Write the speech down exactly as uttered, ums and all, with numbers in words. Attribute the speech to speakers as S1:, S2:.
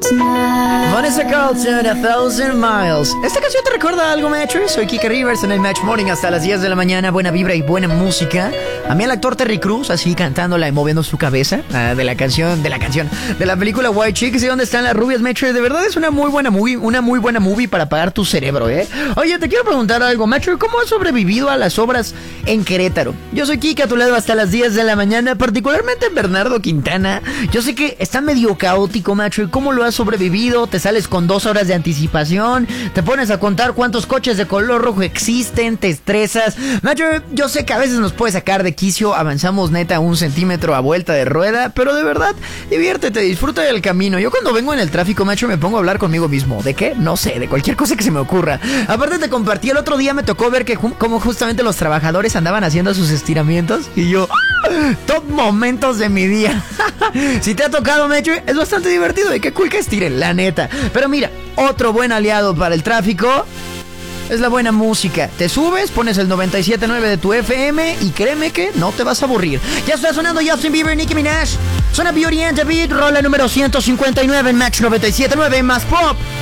S1: Vanessa Carlton, A Thousand Miles. ¿Esta canción te recuerda algo, Metro? Soy Kike Rivers en el Match Morning hasta las diez de la mañana. Buena vibra y buena música. A mí el actor Terry Crews, así cantándola y moviendo su cabeza, uh, de la canción, de la canción, de la película White Chicks y dónde están las rubias, Metro. De verdad es una muy buena movie, una muy buena movie para apagar tu cerebro, ¿eh? Oye, te quiero preguntar algo, Metro. ¿Cómo has sobrevivido a las obras en Querétaro? Yo soy Kike, a tu lado hasta las diez de la mañana, particularmente en Bernardo Quintana. Yo sé que está medio caótico, Metro. ¿Cómo lo has sobrevivido? Te sales con dos horas de anticipación, te pones a contar cuántos coches de color rojo existen, te estresas. Macho, yo sé que a veces nos puede sacar de quicio, avanzamos neta un centímetro a vuelta de rueda, pero de verdad, diviértete, disfruta del camino. Yo cuando vengo en el tráfico, macho, me pongo a hablar conmigo mismo. ¿De qué? No sé, de cualquier cosa que se me ocurra. Aparte te compartí, el otro día me tocó ver que ju- como justamente los trabajadores andaban haciendo sus estiramientos y yo, top momentos de mi día. Si te ha tocado, macho, es bastante divertido y qué cool que estiren, la neta. Pero mira, otro buen aliado para el tráfico es la buena música. Te subes, pones el noventa y siete punto nueve de tu F M y créeme que no te vas a aburrir. Ya está sonando Justin Bieber, Nicki Minaj. Suena Beauty and the Beat, rola número ciento cincuenta y nueve en Match noventa y siete punto nueve más pop.